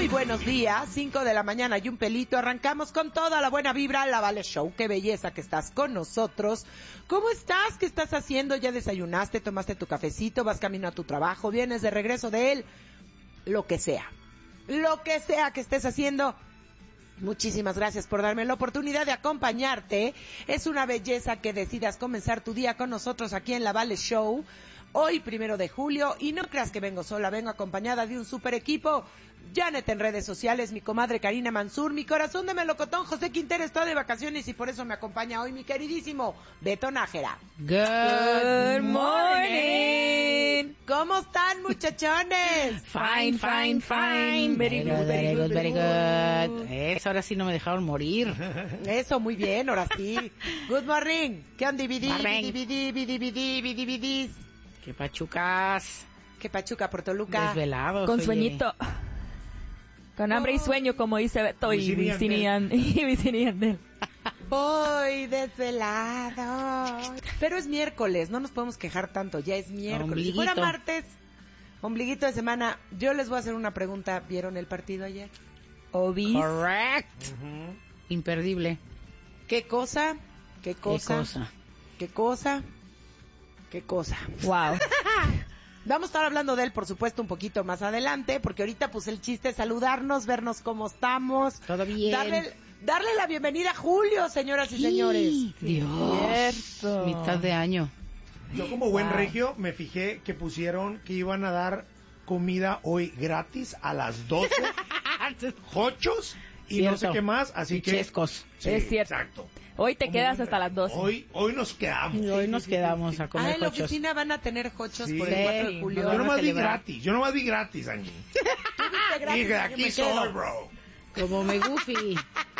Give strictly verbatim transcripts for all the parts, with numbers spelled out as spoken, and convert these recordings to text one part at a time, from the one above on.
Muy buenos días, cinco de la mañana y un pelito. Arrancamos con toda la buena vibra, la Vale Show. Qué belleza que estás con nosotros. ¿Cómo estás? ¿Qué estás haciendo? ¿Ya desayunaste? ¿Tomaste tu cafecito? ¿Vas camino a tu trabajo? ¿Vienes de regreso de él? Lo que sea. Lo que sea que estés haciendo. Muchísimas gracias por darme la oportunidad de acompañarte. Es una belleza que decidas comenzar tu día con nosotros aquí en la Vale Show. Hoy, primero de julio, y no creas que vengo sola, vengo acompañada de un super equipo. Janet en redes sociales, mi comadre Karina Mansur, mi corazón de melocotón José Quintero está de vacaciones y por eso me acompaña hoy mi queridísimo Beto Nájera. Good morning. ¿Cómo están, muchachones? Fine, fine, fine. Very good, very good, very good. Eso, ahora sí no me dejaron morir. Eso, muy bien, ahora sí. Good morning. ¿Qué onda, bidi, bidi, bidi, bidi, bidi, bidi, bidi? ¿Qué pachucas? ¿Qué pachuca por Toluca? Desvelados. Con oye. Sueñito. Con hambre y sueño, como dice Beto y Vicinian y Vicinian. Voy desvelado. Pero es miércoles, no nos podemos quejar tanto, ya es miércoles. Ombliguito. Si fuera martes, ombliguito de semana, yo les voy a hacer una pregunta. ¿Vieron el partido ayer? Obis. Correct. Uh-huh. Imperdible. ¿Qué cosa? ¿Qué cosa? ¿Qué cosa? ¿Qué cosa? ¿Qué cosa? Wow. Vamos a estar hablando de él, por supuesto, un poquito más adelante, porque ahorita pues el chiste es saludarnos, vernos cómo estamos. Todo bien. Darle, darle la bienvenida a Julio, señoras y señores. Dios. Cierto. Mitad de año. Yo como buen Wow. regio me fijé que pusieron que iban a dar comida hoy gratis a las doce. Jochos y Cierto. no sé qué más, así Y que... chescos. Sí, Es cierto. Exacto. Hoy te Como quedas buen hasta regio. las doce. Hoy, hoy nos quedamos. Y hoy nos Sí, sí, quedamos sí, sí. a Ah, comer en la cochos. oficina van a tener jochos Sí. por el cuatro de Sí, julio. nos Yo van a nomás vi celebrar. gratis, yo nomás vi gratis, Angie. Gratis, Dije, yo aquí me soy, quedo. bro. Como me goofy.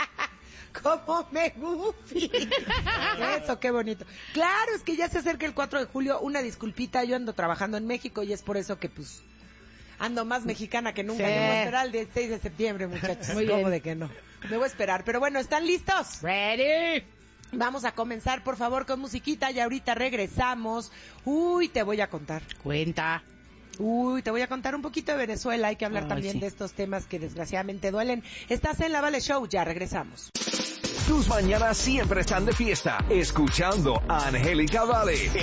Como me gufi. Eso, qué bonito. Claro, es que ya se acerca el cuatro de julio. Una disculpita, yo ando trabajando en México y es por eso que pues ando más mexicana que nunca. Sí. Me voy a esperar el dieciséis de septiembre, muchachos. Muy ¿Cómo bien. de que no? Me voy a esperar. Pero bueno, ¿están listos? Ready. Vamos a comenzar, por favor, con musiquita y ahorita regresamos. Uy, te voy a contar. Cuenta. Uy, te voy a contar un poquito de Venezuela. Hay que hablar Ay, también sí. de estos temas que desgraciadamente duelen. Estás en la Vale Show, ya regresamos. Tus mañanas siempre están de fiesta, escuchando a Angélica Vale